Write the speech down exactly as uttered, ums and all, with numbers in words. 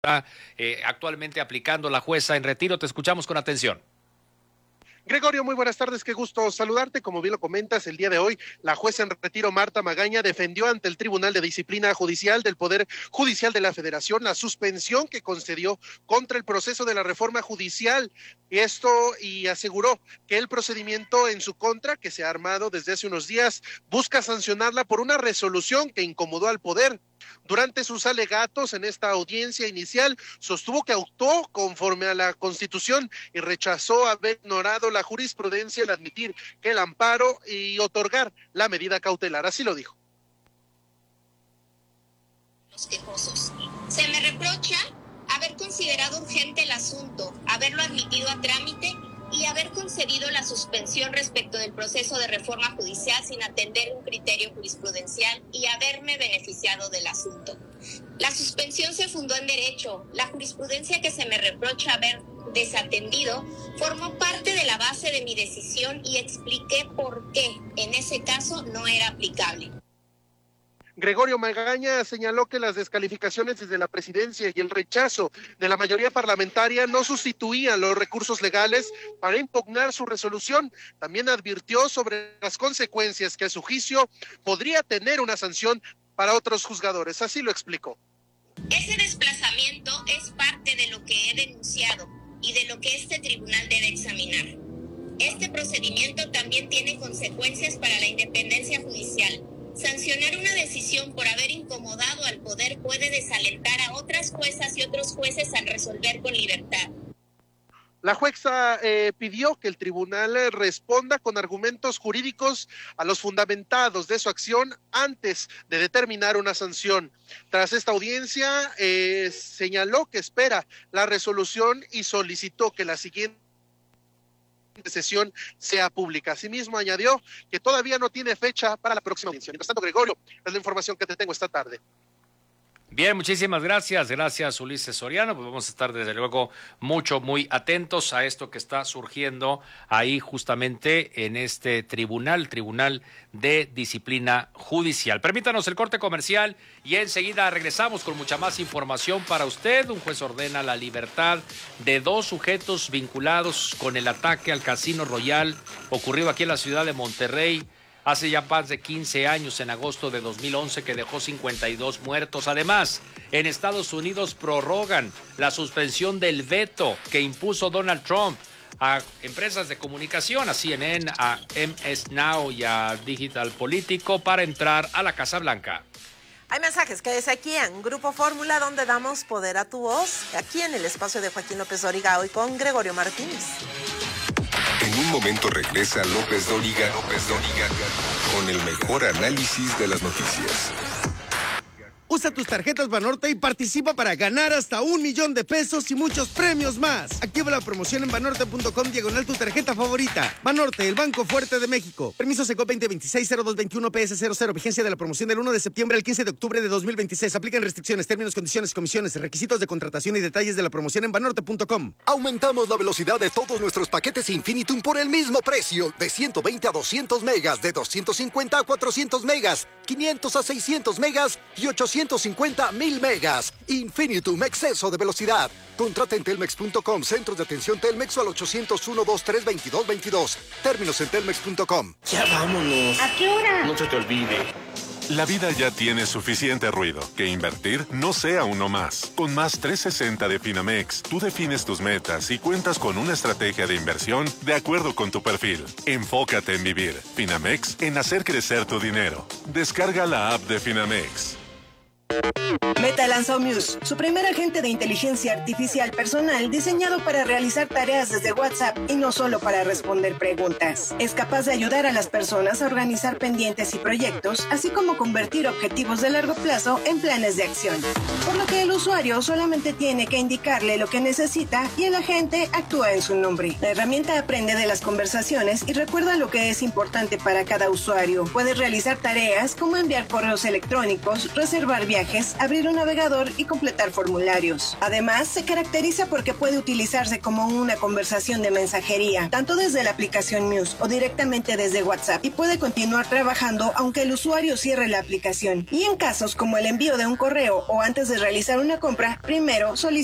está eh, actualmente aplicando la jueza en retiro. Te escuchamos con atención. Gregorio, muy buenas tardes, qué gusto saludarte. Como bien lo comentas, el día de hoy, la jueza en retiro Marta Magaña defendió ante el Tribunal de Disciplina Judicial del Poder Judicial de la Federación la suspensión que concedió contra el proceso de la reforma judicial. Y esto, y aseguró que el procedimiento en su contra, que se ha armado desde hace unos días, busca sancionarla por una resolución que incomodó al Poder. Durante sus alegatos en esta audiencia inicial, sostuvo que actuó conforme a la Constitución y rechazó haber ignorado la jurisprudencia al admitir que el amparo y otorgar la medida cautelar. Así lo dijo. Los quejosos. Se me reprocha haber considerado urgente el asunto, haberlo admitido a trámite y haber concedido la suspensión respecto del proceso de reforma judicial sin atender un criterio jurisprudencial y haberme beneficiado del asunto. La suspensión se fundó en derecho. La jurisprudencia que se me reprocha haber desatendido formó parte de la base de mi decisión y expliqué por qué en ese caso no era aplicable. Gregorio Magaña señaló que las descalificaciones desde la presidencia y el rechazo de la mayoría parlamentaria no sustituían los recursos legales para impugnar su resolución. También advirtió sobre las consecuencias que a su juicio podría tener una sanción para otros juzgadores. Así lo explicó. Ese desplazamiento es parte de lo que he denunciado y de lo que este tribunal debe examinar. Este procedimiento también tiene consecuencias para la independencia judicial. Sancionar una decisión por haber incomodado al poder puede desalentar a otras juezas y otros jueces al resolver con libertad. La jueza eh, pidió que el tribunal eh, responda con argumentos jurídicos a los fundamentados de su acción antes de determinar una sanción. Tras esta audiencia, eh, señaló que espera la resolución y solicitó que la siguiente sesión sea pública. Asimismo, añadió que todavía no tiene fecha para la próxima audiencia. Mientras tanto, Gregorio, es la información que te tengo esta tarde. Bien, muchísimas gracias. Gracias, Ulises Soriano. Pues vamos a estar desde luego mucho, muy atentos a esto que está surgiendo ahí justamente en este tribunal, Tribunal de Disciplina Judicial. Permítanos el corte comercial y enseguida regresamos con mucha más información para usted. Un juez ordena la libertad de dos sujetos vinculados con el ataque al Casino Royal ocurrido aquí en la ciudad de Monterrey hace ya más de quince años, en agosto de dos mil once, que dejó cincuenta y dos muertos. Además, en Estados Unidos prorrogan la suspensión del veto que impuso Donald Trump a empresas de comunicación, a C N N, a M S Now y a Digital Político para entrar a la Casa Blanca. Hay mensajes, quédese aquí en Grupo Fórmula, donde damos poder a tu voz, aquí en el espacio de Joaquín López Dóriga, hoy con Gregorio Martínez. En un momento regresa López Dóriga, López Dóriga, con el mejor análisis de las noticias. Usa tus tarjetas Banorte y participa para ganar hasta un millón de pesos y muchos premios más. Activa la promoción en banorte punto com, diagonal tu tarjeta favorita. Banorte, el banco fuerte de México. Permiso Secop veinte veintiséis cero dos veintiuno P S cero cero. Vigencia de la promoción del uno de septiembre al quince de octubre de dos mil veintiséis. Aplican restricciones, términos, condiciones, comisiones, requisitos de contratación y detalles de la promoción en banorte punto com. Aumentamos la velocidad de todos nuestros paquetes Infinitum por el mismo precio. De ciento veinte a doscientos megas, de doscientos cincuenta a cuatrocientos megas, quinientos a seiscientos megas y ochocientos cincuenta a mil megas. Infinitum, exceso de velocidad. Contrata en telmex punto com, centros de atención Telmex o al ochocientos uno, veintitrés, veintidós, veintidós. Términos en telmex punto com. Ya vámonos. ¿A qué hora? No se te olvide. La vida ya tiene suficiente ruido. Que invertir no sea uno más. Con Más trescientos sesenta de Finamex, tú defines tus metas y cuentas con una estrategia de inversión de acuerdo con tu perfil. Enfócate en vivir. Finamex, en hacer crecer tu dinero. Descarga la app de Finamex. Meta lanzó Muse, su primer agente de inteligencia artificial personal diseñado para realizar tareas desde WhatsApp y no solo para responder preguntas. Es capaz de ayudar a las personas a organizar pendientes y proyectos, así como convertir objetivos de largo plazo en planes de acción. Por lo que el usuario solamente tiene que indicarle lo que necesita y el agente actúa en su nombre. La herramienta aprende de las conversaciones y recuerda lo que es importante para cada usuario. Puedes realizar tareas como enviar correos electrónicos, reservar viajes, viajes, abrir un navegador y completar formularios. Además, se caracteriza porque puede utilizarse como una conversación de mensajería, tanto desde la aplicación Muse o directamente desde WhatsApp, y puede continuar trabajando aunque el usuario cierre la aplicación. Y en casos como el envío de un correo o antes de realizar una compra, primero solicita